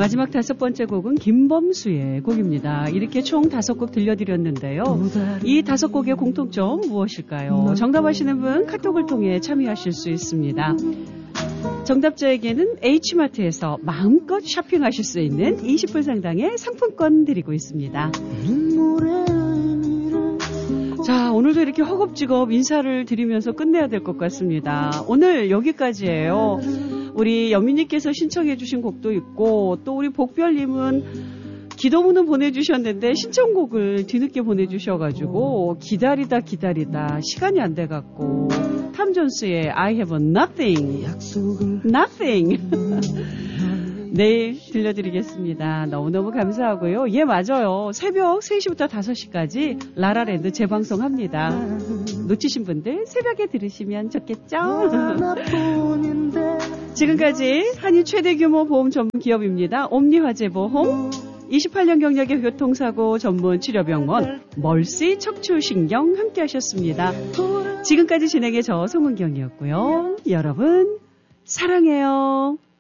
마지막 5번째 곡은 김범수의 곡입니다. 이렇게 총 5곡 들려드렸는데요. 이 5곡의 공통점 무엇일까요? 정답 아시는 분 카톡을 통해 참여하실 수 있습니다. 정답자에게는 H마트에서 마음껏 쇼핑하실 수 있는 20% 상당의 상품권 드리고 있습니다. 자, 오늘도 이렇게 허겁지겁 인사를 드리면서 끝내야 될 것 같습니다. 오늘 여기까지예요. 우리 연민님께서 신청해 주신 곡도 있고 또 우리 복별님은 기도문은 보내주셨는데 신청곡을 뒤늦게 보내주셔가지고 기다리다 시간이 안 돼갖고 탐존스의 I have nothing 내일 들려드리겠습니다. 너무너무 감사하고요. 예, 맞아요. 새벽 3시부터 5시까지 라라랜드 재방송합니다. 놓치신 분들 새벽에 들으시면 좋겠죠? 지금까지 한인 최대 규모 보험 전문 기업입니다. 옴니화재보험 28년 경력의 교통사고 전문 치료병원 멀시 척추신경 함께 하셨습니다. 지금까지 진행의 저 송은경이었고요. 여러분 사랑해요.